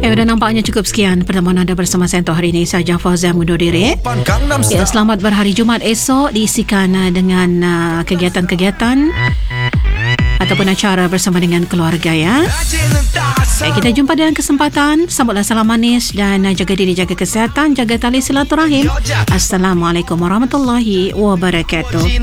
Ya, dan nampaknya cukup sekian pertemuan anda bersama saya untuk hari ini. Saya Fauzia mundur diri. Ya, selamat berhari Jumaat esok diisikan dengan kegiatan-kegiatan ataupun acara bersama dengan keluarga ya. Kita jumpa dalam kesempatan. Sambutlah salam manis dan jaga diri, jaga kesihatan, jaga tali silaturahim. Assalamualaikum warahmatullahi wabarakatuh.